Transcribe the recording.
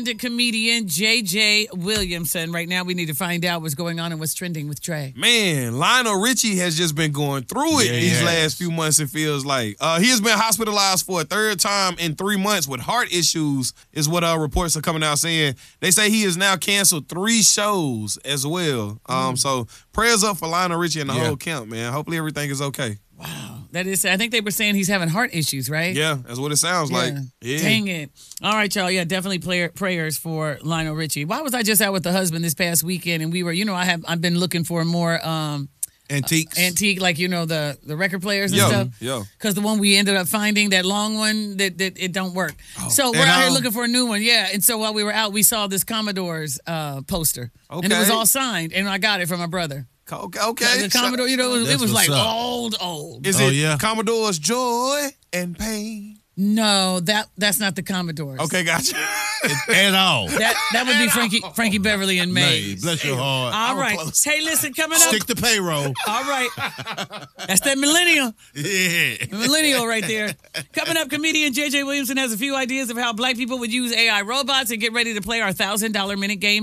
Comedian J.J. Williamson. Right now, we need to find out what's going on and what's trending with Trey. Man, Lionel Richie has just been going through it these last few months, it feels like. He has been hospitalized for a third time in 3 months with heart issues, is what reports are coming out saying. They say he has now canceled 3 shows as well. So prayers up for Lionel Richie and the whole camp, man. Hopefully everything is okay. Wow. That is, I think they were saying he's having heart issues, right? Yeah, that's what it sounds like. Yeah. Dang it. All right, y'all. Yeah, definitely prayers for Lionel Richie. Why was I just out with the husband this past weekend and we were, I've been looking for more antique, like the record players and stuff. Yeah. Because the one we ended up finding, that long one, that it don't work. So we're out here looking for a new one. Yeah. And so while we were out, we saw this Commodore's poster. Okay. And it was all signed, and I got it from my brother. Okay. The Commodore, it was like old. Is it Commodore's Joy and Pain? No, that's not the Commodores. Okay, gotcha. At all. That would be Frankie Beverly and Maze. Bless your heart. All right. Close. Hey, listen, coming up. Stick the payroll. All right. That's that millennial. Yeah. Millennial right there. Coming up, comedian J.J. Williamson has a few ideas of how black people would use AI robots, and get ready to play our $1,000 minute game.